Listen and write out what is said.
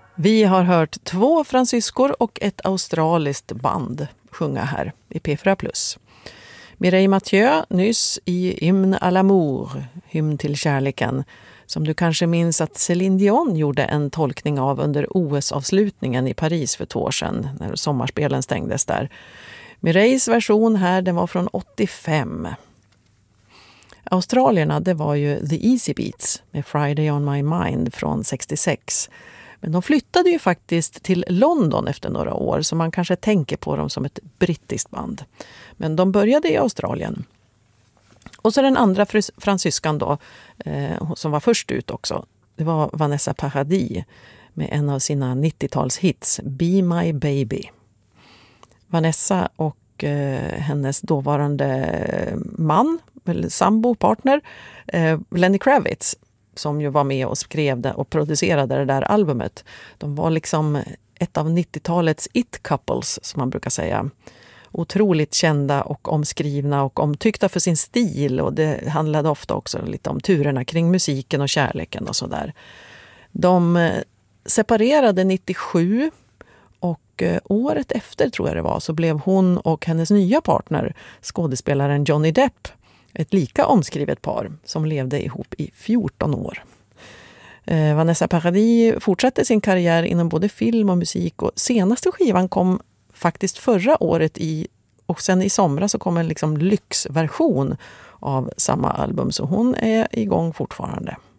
Vi har hört 2 fransyskor och ett australiskt band sjunga här i P4+. Mireille Mathieu nyss i Hymne à l'amour, hymn till kärleken, som du kanske minns att Céline Dion gjorde en tolkning av under OS-avslutningen i Paris för 2 år sedan, när sommarspelen stängdes där. Mireilles version här, den var från 85. Australierna, det var ju The Easy Beats med Friday on my mind från 66. Men de flyttade ju faktiskt till London efter några år, så man kanske tänker på dem som ett brittiskt band. Men de började i Australien. Och så den andra fransyskan då, som var först ut också, det var Vanessa Paradis med en av sina 90-talshits, Be My Baby. Vanessa och hennes dåvarande man, eller sambo-partner, Lenny Kravitz, som ju var med och skrev det och producerade det där albumet. De var liksom ett av 90-talets it-couples, som man brukar säga. Otroligt kända och omskrivna och omtyckta för sin stil, och det handlade ofta också lite om turerna kring musiken och kärleken och sådär. De separerade 97 och året efter, tror jag det var, så blev hon och hennes nya partner, skådespelaren Johnny Depp, ett lika omskrivet par som levde ihop i 14 år. Vanessa Paradis fortsatte sin karriär inom både film och musik, och senaste skivan kom faktiskt förra året och sen i somras så kom en liksom lyxversion av samma album, så hon är igång fortfarande.